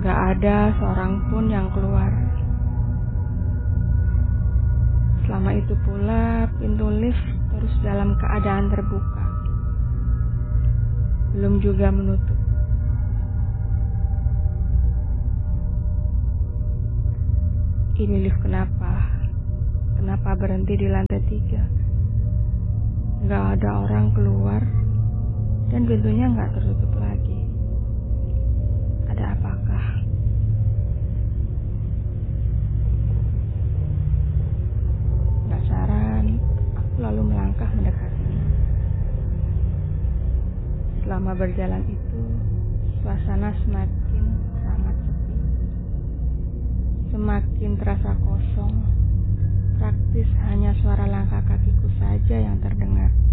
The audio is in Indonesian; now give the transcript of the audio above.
Gak ada seorang pun yang keluar. Selama itu pula pintu lift terus dalam keadaan terbuka, belum juga menutup. Ini lift kenapa? Kenapa berhenti di lantai 3? Gak ada orang keluar dan pintunya gak tertutup lagi. Ada apakah? Penasaran, aku lalu melangkah mendekatinya. Selama berjalan itu, suasana semakin sangat sepi. Semakin terasa kosong. Praktis hanya suara langkah kakiku saja yang terdengar.